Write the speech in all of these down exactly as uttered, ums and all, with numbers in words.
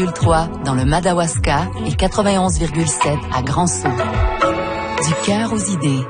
virgule trois dans le Madawaska et quatre-vingt-onze virgule sept à Grand-Sault. Du cœur aux idées.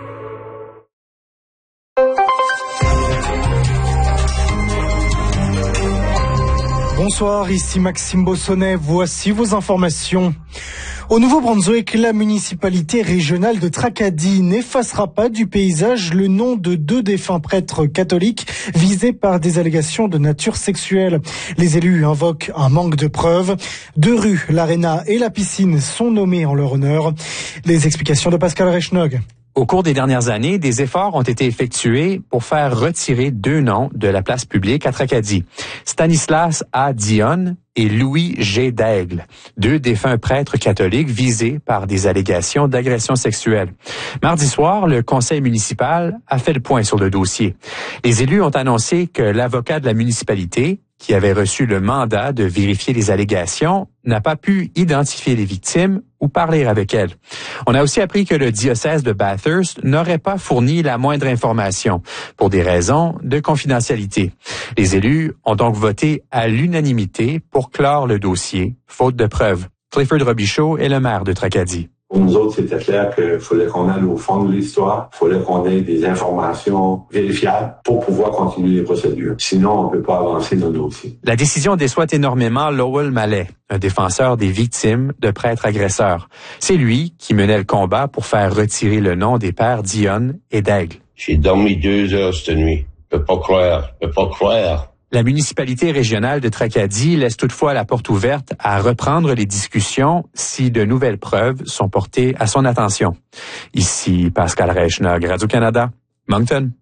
Bonsoir, ici Maxime Bossonnet. Voici vos informations. Au Nouveau-Brunswick, la municipalité régionale de Tracadie n'effacera pas du paysage le nom de deux défunts prêtres catholiques visés par des allégations de nature sexuelle. Les élus invoquent un manque de preuves. Deux rues, l'Arena et la piscine, sont nommées en leur honneur. Les explications de Pascal Reichnog. Au cours des dernières années, des efforts ont été effectués pour faire retirer deux noms de la place publique à Tracadie. Stanislas A. Dionne et Louis G. Daigle, deux défunts prêtres catholiques visés par des allégations d'agression sexuelle. Mardi soir, le conseil municipal a fait le point sur le dossier. Les élus ont annoncé que l'avocat de la municipalité, qui avait reçu le mandat de vérifier les allégations, n'a pas pu identifier les victimes ou parler avec elles. On a aussi appris que le diocèse de Bathurst n'aurait pas fourni la moindre information pour des raisons de confidentialité. Les élus ont donc voté à l'unanimité pour clore le dossier, faute de preuves. Clifford Robichaud est le maire de Tracadie. Pour nous autres, c'était clair qu'il fallait qu'on aille au fond de l'histoire, il fallait qu'on ait des informations vérifiables pour pouvoir continuer les procédures. Sinon, on ne peut pas avancer dans le dossier. La décision déçoit énormément Lowell Mallet, un défenseur des victimes de prêtres agresseurs. C'est lui qui menait le combat pour faire retirer le nom des pères Dionne et Daigle. J'ai dormi deux heures cette nuit. Je peux pas croire, je peux pas croire. La municipalité régionale de Tracadie laisse toutefois la porte ouverte à reprendre les discussions si de nouvelles preuves sont portées à son attention. Ici Pascal Reichnog, Radio-Canada, Moncton.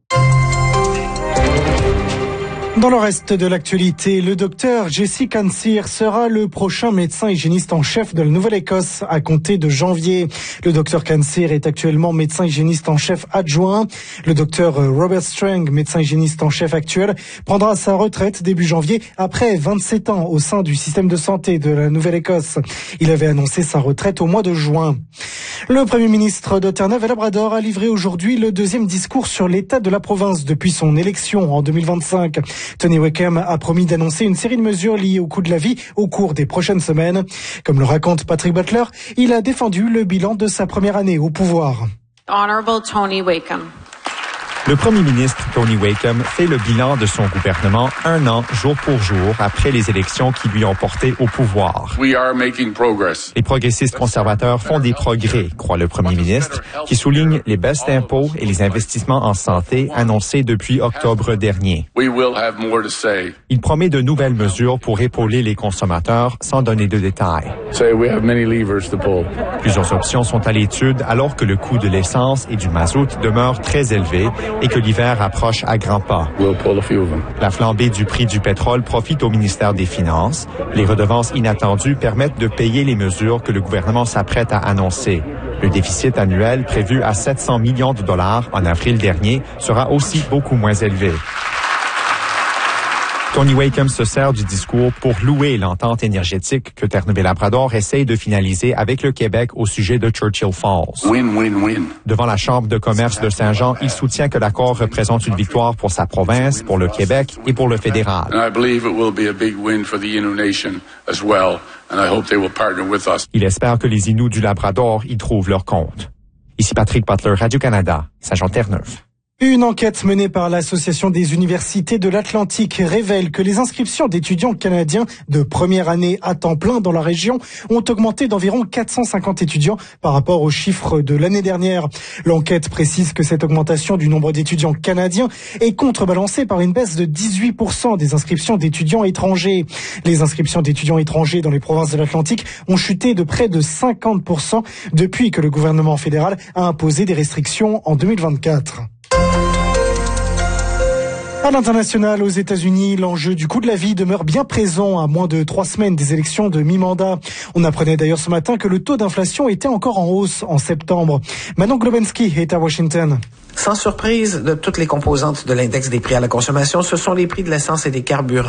Dans le reste de l'actualité, le docteur Jesse Cansir sera le prochain médecin hygiéniste en chef de la Nouvelle-Écosse à compter de janvier. Le docteur Cansir est actuellement médecin hygiéniste en chef adjoint. Le docteur Robert Strang, médecin hygiéniste en chef actuel, prendra sa retraite début janvier après vingt-sept ans au sein du système de santé de la Nouvelle-Écosse. Il avait annoncé sa retraite au mois de juin. Le premier ministre de Terre-Neuve-et-Labrador a livré aujourd'hui le deuxième discours sur l'état de la province depuis son élection en deux mille vingt-cinq. Tony Wickham a promis d'annoncer une série de mesures liées au coût de la vie au cours des prochaines semaines. Comme le raconte Patrick Butler, il a défendu le bilan de sa première année au pouvoir. Honorable Tony Wickham. Le premier ministre Tony Wickham fait le bilan de son gouvernement un an, jour pour jour, après les élections qui lui ont porté au pouvoir. We are making progress. Les progressistes conservateurs font des progrès, croit le premier ministre, qui souligne les baisses d'impôts et les investissements en santé annoncés depuis octobre dernier. We will have more to say. Il promet de nouvelles mesures pour épauler les consommateurs sans donner de détails. Say we have many levers to pull. Plusieurs options sont à l'étude alors que le coût de l'essence et du mazout demeure très élevé et que l'hiver approche à grands pas. We'll pull a few of them. La flambée du prix du pétrole profite au ministère des Finances. Les redevances inattendues permettent de payer les mesures que le gouvernement s'apprête à annoncer. Le déficit annuel prévu à sept cents millions de dollars en avril dernier sera aussi beaucoup moins élevé. Tony Wickham se sert du discours pour louer l'entente énergétique que Terre-Neuve-et-Labrador essaye de finaliser avec le Québec au sujet de Churchill Falls. Win, win, win. Devant la Chambre de commerce de Saint-Jean, il soutient que l'accord représente une victoire pour sa province, pour le Québec et pour le fédéral. And I believe it will be a big win for the Innu Nation as well, and I hope they will partner with us. Il espère que les Inuits du Labrador y trouvent leur compte. Ici Patrick Butler, Radio-Canada, Saint-Jean-Terre-Neuve. Une enquête menée par l'Association des universités de l'Atlantique révèle que les inscriptions d'étudiants canadiens de première année à temps plein dans la région ont augmenté d'environ quatre cent cinquante étudiants par rapport aux chiffres de l'année dernière. L'enquête précise que cette augmentation du nombre d'étudiants canadiens est contrebalancée par une baisse de dix-huit pour cent des inscriptions d'étudiants étrangers. Les inscriptions d'étudiants étrangers dans les provinces de l'Atlantique ont chuté de près de cinquante pour cent depuis que le gouvernement fédéral a imposé des restrictions en deux mille vingt-quatre. À l'international, aux États-Unis, l'enjeu du coût de la vie demeure bien présent à moins de trois semaines des élections de mi-mandat. On apprenait d'ailleurs ce matin que le taux d'inflation était encore en hausse en septembre. Manon Globensky est à Washington. Sans surprise, de toutes les composantes de l'index des prix à la consommation, ce sont les prix de l'essence et des carburants